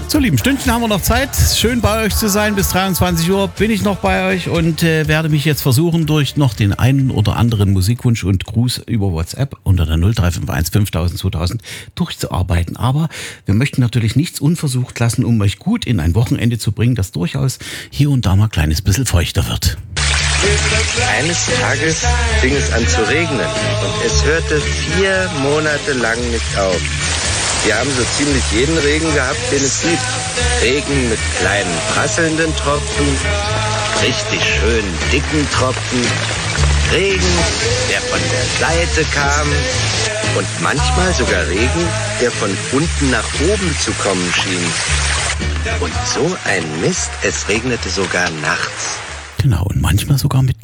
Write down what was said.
So, lieben Stündchen haben wir noch Zeit. Schön bei euch zu sein. Bis 23 Uhr bin ich noch bei euch und werde mich jetzt versuchen, durch noch den einen oder anderen Musikwunsch und Gruß über WhatsApp unter der 0351 5000 2000 durchzuarbeiten. Aber wir möchten natürlich nichts unversucht lassen, um euch gut in ein Wochenende zu bringen, das durchaus hier und da mal ein kleines bisschen feuchter wird. Eines Tages fing es an zu regnen und es hörte 4 Monate lang nicht auf. Wir haben so ziemlich jeden Regen gehabt, den es gibt. Regen mit kleinen prasselnden Tropfen, richtig schön dicken Tropfen, Regen, der von der Seite kam und manchmal sogar Regen, der von unten nach oben zu kommen schien. Und so ein Mist, es regnete sogar nachts. Genau, und manchmal sogar mit